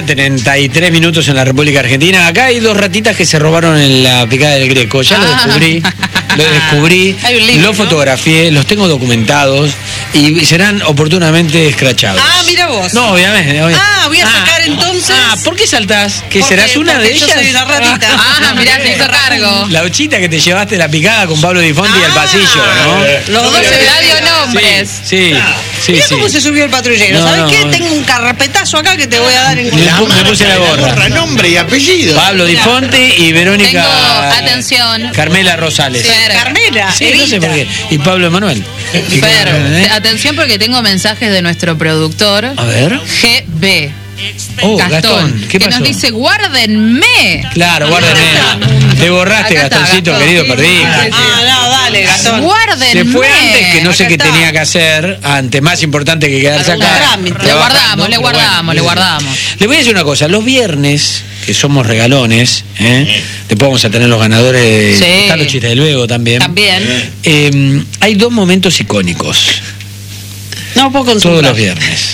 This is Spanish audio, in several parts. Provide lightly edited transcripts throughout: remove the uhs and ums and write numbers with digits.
33 minutos en la República Argentina. Acá hay 2 ratitas que se robaron en la picada del Greco. Ya lo descubrí, lo fotografié, los tengo documentados y serán oportunamente escrachados. Mira vos. No, obviamente. Voy a sacar entonces. ¿Por qué saltás? ¿Que serás una de ellas? Yo soy una ratita. Mirá, se hizo cargo. La ochita que te llevaste la picada con Pablo Di Fonti al pasillo, ¿no? Los dos se dio nombres. Sí. Mira cómo se subió el patrullero. ¿Sabes qué? Tengo un carpetazo acá que te voy a dar en me puse la gorra. Nombre y apellido. Pablo Di Fonti y Verónica. Tengo, atención. Carmela Rosales. Carmela. Sí, no sé por qué. Y Pablo Emanuel. Atención porque tengo mensajes de nuestro productor. A ver. GB. Gastón, ¿qué pasó? Que nos dice, guárdenme. Claro, guárdenme. Te borraste, Acá está, Gastoncito, Gastón. querido, perdí. No, dale, Gastón. Guárdenme. Se fue antes que no sé Acá qué está. tenía que hacer, antes, más importante que quedarse acá. Le guardamos. Le voy a decir una cosa, los viernes, que somos regalones, después vamos a tener los ganadores, están los chistes de luego también. Hay 2 momentos icónicos. No puedo consultar. Todos los viernes.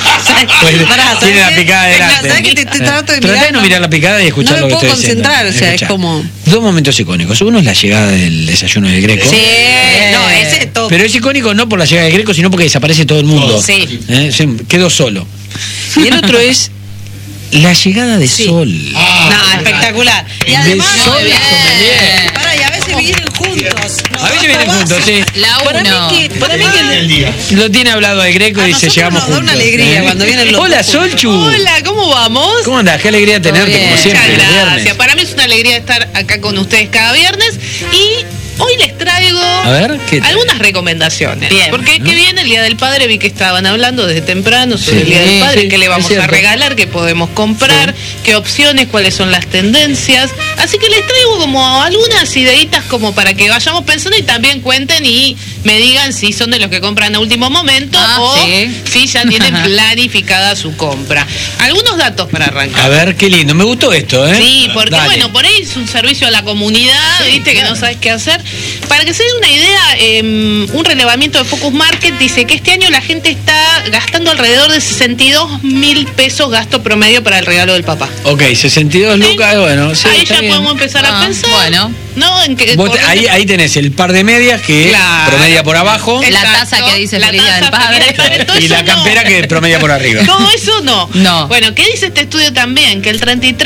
Pará, Tiene la ¿sabes picada qué? delante. ¿Sabes que te trato de Trata mirar? de no mirar la picada y escuchar No lo me que puedo estoy diciendo. concentrar, o sea, es Escuchá. como... 2 momentos icónicos. Uno es la llegada del desayuno del Greco. Sí, no, ese es todo. Pero es icónico no por la llegada del Greco, sino porque desaparece todo el mundo. Sí. Quedó solo. Y el otro es la llegada de Sol. No, espectacular. Y además, Sol sommelier. Pará, y a veces vienen juntos. A veces vienen juntos, sí. La Para uno. mí que Lo tiene hablado el Greco y dice nosotros llegamos nos da juntos. una alegría cuando vienen los Hola, dos juntos. Solchu. Hola, ¿cómo vamos? ¿Cómo andás? Qué alegría tenerte, bien. como siempre, Muchas los gracias. viernes. Para mí es una alegría estar acá con ustedes cada viernes y hoy les traigo A ver, ¿qué tal? algunas recomendaciones. Bien. Porque que viene el Día del Padre, vi que estaban hablando desde temprano sobre Sí. el Día del Padre, Sí, qué le es vamos a cierto. regalar, qué podemos comprar, qué opciones, cuáles son las tendencias. Así que les traigo como algunas ideitas como para que vayamos pensando y también cuenten y me digan si son de los que compran a último momento o si ya tienen planificada su compra. Algunos datos para arrancar. A ver, qué lindo. Me gustó esto, ¿eh? Sí, porque Dale. bueno, por ahí es un servicio a la comunidad, viste, que no sabes qué hacer. Para que se den una idea, un relevamiento de Focus Market dice que este año la gente está gastando alrededor de 62.000 pesos gasto promedio para el regalo del papá. Ok, 62 lucas, bueno. Sí, ahí está ya bien. podemos empezar a pensar. Bueno. ¿No? En que, Vos ahí tenés el par de medias que Claro. promedia por abajo La taza que dice la Feliz Día del taza Padre. Feliz Día del Padre, y todo la eso no. campera que promedia por arriba. Todo eso no. No. Bueno, ¿qué dice este estudio también? Que el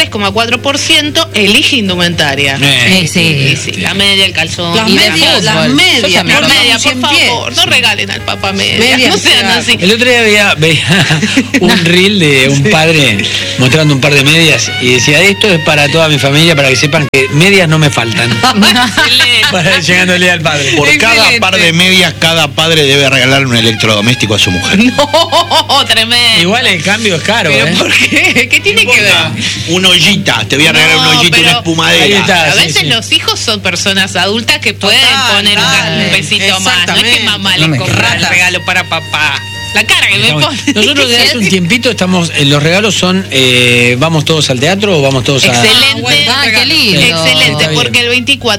33,4% elige indumentaria. Sí. Sí, la media, el calzón. Las Y de medias, fútbol. las Yo medias. también. Por perdón, media, por 100 pies. favor, no regalen al papá media. Medias, No sean claro. así. El otro día veía un reel de un padre mostrando un par de medias y decía, esto es para toda mi familia, para que sepan que medias no me faltan. Excelente. Para llegándole al padre. Por cada Excelente. par de medias, cada padre debe regalarle un electrodoméstico a su mujer. No, tremendo. Igual el cambio es caro, ¿Pero ¿eh? por qué? ¿Qué tiene que ver? Una ollita, te voy a regalar una ollita y una Ahí espumadera. está. A sí, veces sí. los hijos son personas adultas que pueden Total, poner dale. un pesito más. No es que mamá No le me compra el ratas. regalo para papá. La cara que me pone. Nosotros desde hace un tiempito estamos, los regalos son, ¿vamos todos al teatro o vamos todos a...? Excelente. Qué lindo. Excelente, Está porque el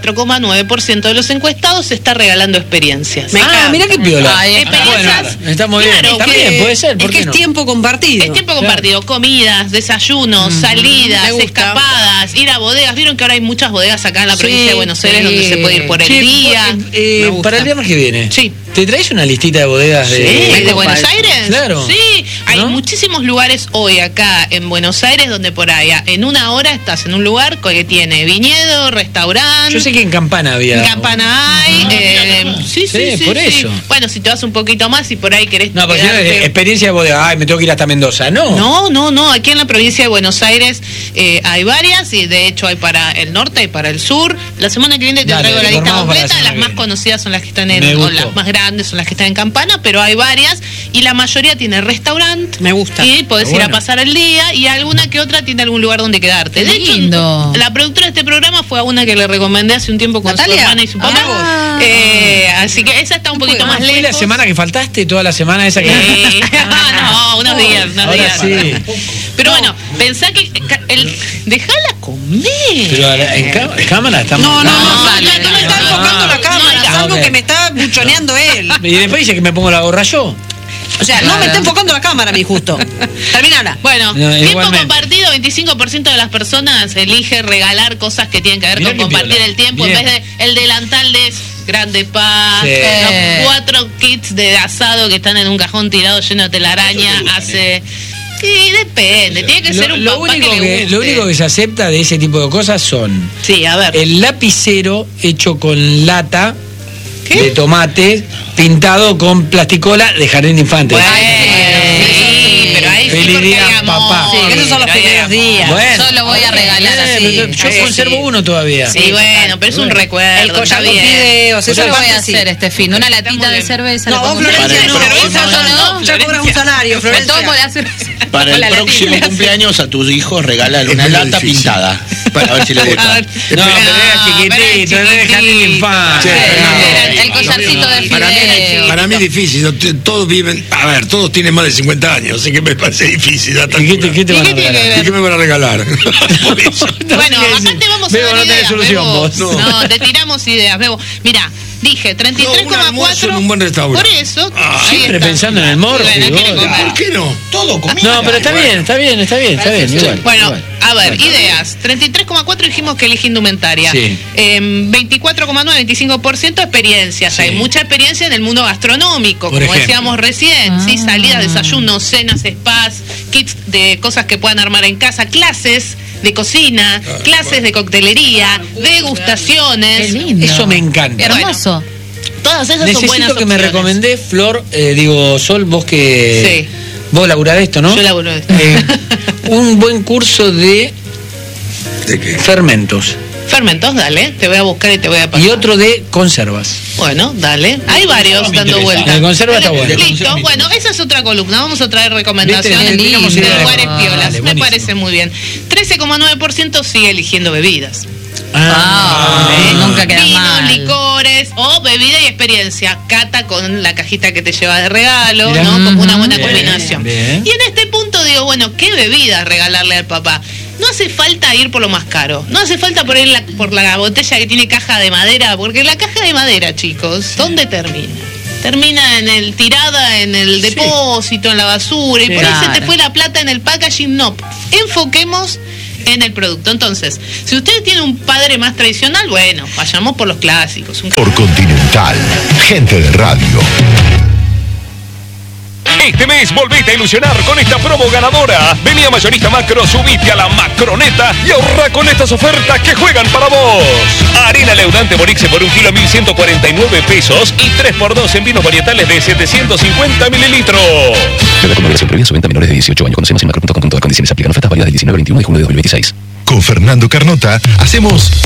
24,9% de los encuestados está regalando experiencias. Mirá qué piola. Ay, experiencias. Bueno, está muy bien. Claro, También que- puede ser, ¿por Es que qué es no? tiempo compartido. Es tiempo compartido, comidas, desayunos, salidas, me gusta. escapadas, ir a bodegas. Vieron que ahora hay muchas bodegas acá en la Sí, provincia de Buenos Aires sí. donde se puede ir por el Che, día. Me gusta. para el viernes que viene, Sí. ¿te traes una listita de bodegas de...? ¿De Buenos Aires? Claro. Sí, hay ¿No? muchísimos lugares hoy acá en Buenos Aires donde por ahí en una hora estás en un lugar que tiene viñedo, restaurante. Yo sé que en Campana había... En Campana hay, sí, por eso. Bueno, si te vas un poquito más y por ahí querés No, pero si no, quedarte- experiencia de bodega, ay, me tengo que ir hasta Mendoza, ¿no? No, aquí en la provincia de Buenos Aires hay varias y de hecho hay para el norte y para el sur. La semana que viene te Dale, traigo la lista informamos para la completa, semana las que más viene. conocidas son las que están Me o gustó. las más grandes son las que están en Campana, pero hay varias y la mayoría tiene restaurante. Me gusta. Y podés ir a pasar el día y alguna que otra tiene algún lugar donde quedarte. Qué De hecho, lindo. la productora de este programa fue a una que le recomendé hace un tiempo con ¿Natalia? su hermana y su papá. Ah. Así que esa está un poquito más ¿Fue lejos. la semana que faltaste? ¿Toda la semana esa que...? No, unos días, unos Ahora días. sí. Pero bueno, pensá que dejala comer. Pero en cámara estamos... No, sale, no me está no, enfocando la cámara, no, es algo ok. que me está buchoneando él. Y después dice que me pongo la gorra yo. O sea, no me está enfocando la cámara a mí justo. Terminala. Bueno, tiempo compartido, 25% de las personas elige regalar cosas que tienen que ver con compartir el tiempo. Bien. En vez de el delantal de Grande Paz, los 4 kits de asado que están en un cajón tirado lleno de telaraña, hace... Sí, depende, tiene que ser un papá que le guste. Lo único que se acepta de ese tipo de cosas son... Sí, a ver. El lapicero hecho con lata de tomate pintado con plasticola de jardín de infantes. Bueno, sí, pero ahí feliz día, papá. Sí, esos son los primeros días. Bueno, yo lo voy a regalar así. Yo conservo uno todavía. Sí, bueno, pero es un recuerdo. El collar con videos, eso lo voy a hacer este fin. Una latita de cerveza. No, vos, Florencia, no. Ya cobras un salario, Florencia. Para el próximo cumpleaños a tus hijos regálale una lata pintada. Para ver si le gusta. No, pero era chiquitito, no era jardín de infantes. El collarcito de fideo. Para mí es difícil, todos viven, a ver, todos tienen más de 50 años, así que me parece difícil. ¿Qué te van a regalar? ¿Y qué me van a regalar? Bueno, acá te vamos a dar ideas, solución, no, te tiramos ideas, Bebo. Mira, dije 33,4. en un buen restaurante. Por eso. Siempre pensando en el morro. ¿Por qué no? Todo comida. No, pero está bien. Igual, bueno, a ver, ideas. 33,4 dijimos que elige indumentaria. Sí. 24,9, 25% experiencias. Sí. Hay mucha experiencia en el mundo gastronómico, como decíamos recién. ¿Sí? Salidas, desayunos, cenas, spas, kits de cosas que puedan armar en casa, clases de cocina, clases de coctelería, degustaciones. Qué lindo. Eso me encanta. Hermoso. Todas esas Necesito son buenas que me opciones. recomendé, Flor, Sol, vos que... Sí. Vos laburás esto, ¿no? Yo laburo esto. Un buen curso de fermentos. Fermentos, dale, te voy a buscar y te voy a pasar. Y otro de conservas. Bueno, dale. Hay varios dando vueltas. El conserva está bueno. Listo, bueno, esa es otra columna. Vamos a traer recomendaciones ¿Viste? de Lindo. lugares piolas. Dale, Me buenísimo. parece muy bien. 13,9% sigue eligiendo bebidas. Nunca queda Vinos, mal. licores o bebida y experiencia. Cata con la cajita que te lleva de regalo, Mirá. ¿no? Como una buena Bien, combinación. bien. Y en este punto digo, bueno, ¿qué bebidas regalarle al papá? No hace falta ir por lo más caro. No hace falta por ir por la botella que tiene caja de madera, porque la caja de madera, chicos, ¿dónde termina? Termina en el tirada, en el depósito, en la basura, y por ahí se te fue la plata en el packaging. No, enfoquemos en el producto. Entonces, si usted tiene un padre más tradicional, bueno, vayamos por los clásicos. Por Continental, gente de radio. Este mes volvete a ilusionar con esta promo ganadora. Vení a Mayorista Macro, subite a la Macroneta y ahorra con estas ofertas que juegan para vos. Harina leudante Borixe por 1 kilo 1.149 pesos y 3x2 en vinos varietales de 750 mililitros. Con moderación previa, su venta a menores de 18 años. Conocemos en macro.com.ar. Condiciones aplican. Ofertas válidas del 19 al 21 de junio de 2026. Con Fernando Carnota hacemos